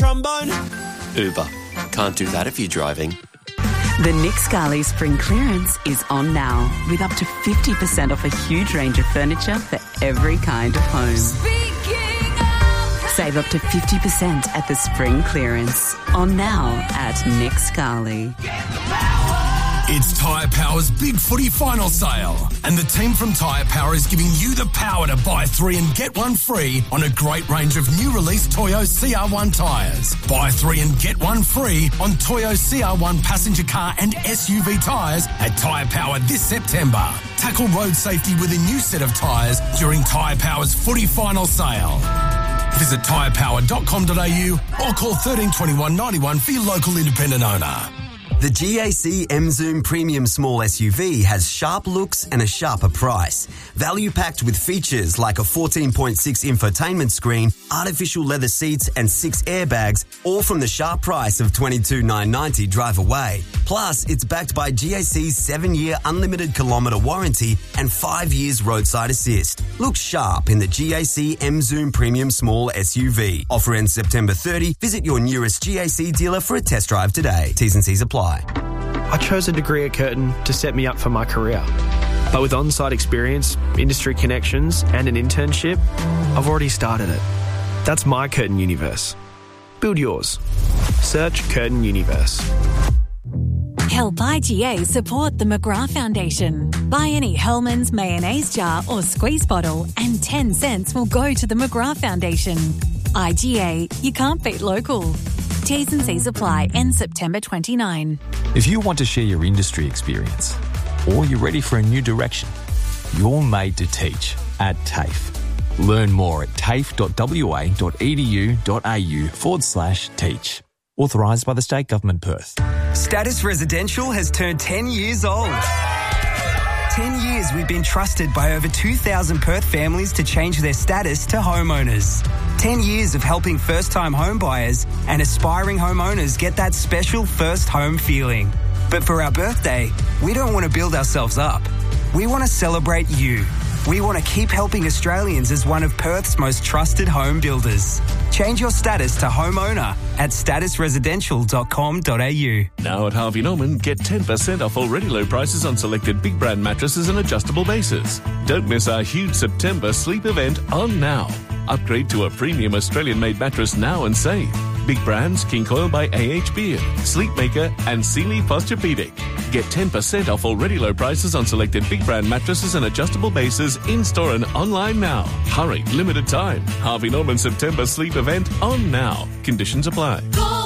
trombone? Uber. Can't do that if you're driving. The Nick Scali Spring Clearance is on now with up to 50% off a huge range of furniture for every kind of home. Save up to 50% at the Spring Clearance. On now at Nick Scali. It's Tyre Power's Big Footy Final Sale, and the team from Tyre Power is giving you the power to buy 3 and get 1 free on a great range of new release Toyo CR1 tyres. Buy 3 and get 1 free on Toyo CR1 passenger car and SUV tyres at Tyre Power this September. Tackle road safety with a new set of tyres during Tyre Power's Footy Final Sale. Visit tyrepower.com.au or call 1321 91 for your local independent owner. The GAC M-Zoom Premium Small SUV has sharp looks and a sharper price. Value packed with features like a 14.6 infotainment screen, artificial leather seats and 6 airbags, all from the sharp price of $22,990 drive away. Plus, it's backed by GAC's 7-year unlimited kilometre warranty and 5 years roadside assist. Look sharp in the GAC M-Zoom Premium Small SUV. Offer ends September 30. Visit your nearest GAC dealer for a test drive today. T's and C's apply. I chose a degree at Curtin to set me up for my career. But with on-site experience, industry connections and an internship, I've already started it. That's my Curtin Universe. Build yours. Search Curtin Universe. Help IGA support the McGrath Foundation. Buy any Hellmann's mayonnaise jar or squeeze bottle and 10 cents will go to the McGrath Foundation. IGA, you can't beat local. T's and C's apply. End September 29. If you want to share your industry experience or you're ready for a new direction, you're made to teach at TAFE. Learn more at tafe.wa.edu.au/teach. Authorised by the State Government, Perth. Status Residential has turned 10 years old. 10 years we've been trusted by over 2,000 Perth families to change their status to homeowners. 10 years of helping first-time home buyers and aspiring homeowners get that special first home feeling. But for our birthday, we don't want to build ourselves up. We want to celebrate you. We want to keep helping Australians as one of Perth's most trusted home builders. Change your status to homeowner at statusresidential.com.au. Now at Harvey Norman, get 10% off already low prices on selected big brand mattresses and adjustable bases. Don't miss our huge September sleep event on now. Upgrade to a premium Australian-made mattress now and save. Big brands, King Coil by AH Beard, Sleepmaker and Sealy Posturepedic. Get 10% off already low prices on selected big brand mattresses and adjustable bases in-store and online now. Hurry, limited time. Harvey Norman September sleep event on now. Conditions apply.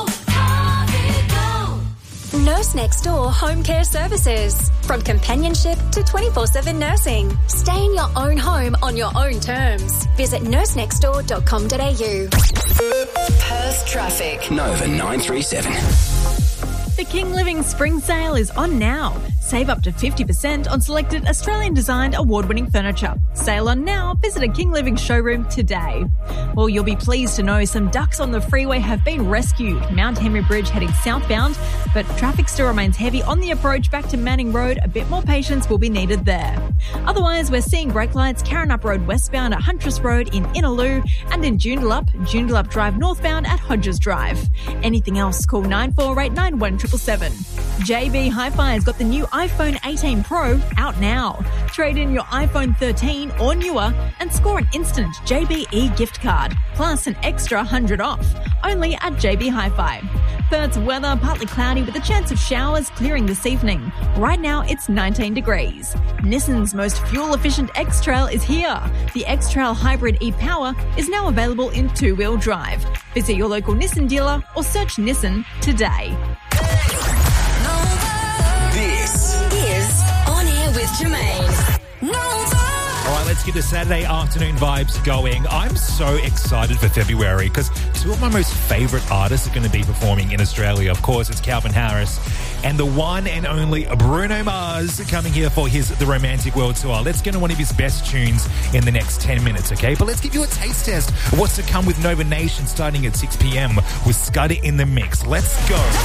Nurse Next Door Home Care Services. From companionship to 24/7 nursing. Stay in your own home on your own terms. Visit nursenextdoor.com.au. Perth traffic. Nova 937. The King Living Spring Sale is on now. Save up to 50% on selected Australian-designed award-winning furniture. Sale on now. Visit a King Living showroom today. Well, you'll be pleased to know some ducks on the freeway have been rescued. Mount Henry Bridge heading southbound, but traffic still remains heavy on the approach back to Manning Road. A bit more patience will be needed there. Otherwise, we're seeing brake lights Karrinyup Road westbound at Huntress Road in Innaloo and in Joondalup Drive northbound at Hodges Drive. Anything else, call 9489 777. JB Hi-Fi has got the new iPhone 18 Pro out now. Trade in your iPhone 13 or newer and score an instant JBE gift card, plus an extra $100 off. Only at JB Hi-Fi. Perth's weather, partly cloudy with a chance of showers clearing this evening. Right now, it's 19 degrees. Nissan's most fuel-efficient X-Trail is here. The X-Trail Hybrid e-Power is now available in 2-wheel drive. Visit your local Nissan dealer or search Nissan today. This is On Air with Jermaine. All right, let's get the Saturday afternoon vibes going. I'm so excited for February because two of my most favourite artists are going to be performing in Australia. Of course, it's Calvin Harris and the one and only Bruno Mars coming here for his The Romantic World Tour. Let's get on one of his best tunes in the next 10 minutes, okay? But let's give you a taste test of what's to come with Nova Nation starting at 6 p.m. with Scudder in the mix. Let's go.